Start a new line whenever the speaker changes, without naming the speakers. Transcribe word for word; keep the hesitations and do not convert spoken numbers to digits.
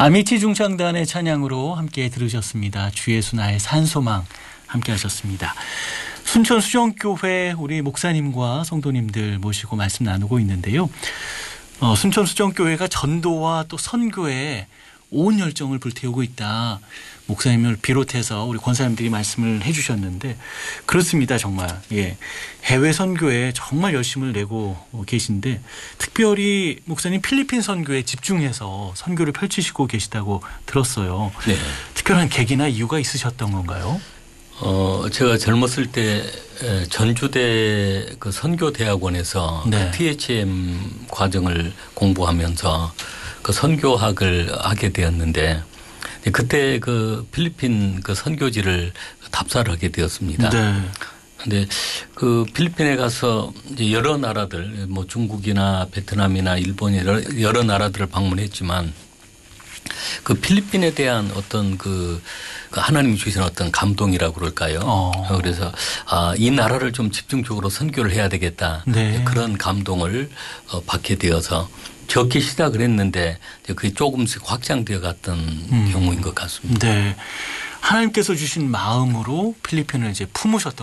아미티 중창단의 찬양으로 함께 들으셨습니다. 주 예수 나의 산소망 함께 하셨습니다. 순천 수정교회 우리 목사님과 성도님들 모시고 말씀 나누고 있는데요. 어, 순천 수정교회가 전도와 또 선교에 온 열정을 불태우고 있다. 목사님을 비롯해서 우리 권사님들이 말씀을 해 주셨는데 그렇습니다. 정말. 예. 해외 선교에 정말 열심을 내고 계신데 특별히 목사님 필리핀 선교에 집중해서 선교를 펼치시고 계시다고 들었어요.
네.
특별한 계기나 이유가 있으셨던 건가요?
어, 제가 젊었을 때 전주대 그 선교대학원에서
네.
그 티에이치엠 과정을 공부하면서 그 선교학을 하게 되었는데 그때 그 필리핀 그 선교지를 답사를 하게 되었습니다.
네.
근데 그 필리핀에 가서 이제 여러 나라들 뭐 중국이나 베트남이나 일본 여러, 여러 나라들을 방문했지만 그 필리핀에 대한 어떤 그 하나님이 주신 어떤 감동이라고 그럴까요?
어.
그래서 아, 이 나라를 좀 집중적으로 선교를 해야 되겠다.
네.
그런 감동을 어, 받게 되어서 적게 시작을 했는데 그게 조금씩 확장되어 갔던 음. 경우인 것 같습니다.
네. 하나님께서 주신 마음으로 필리핀을 이제 품으셨던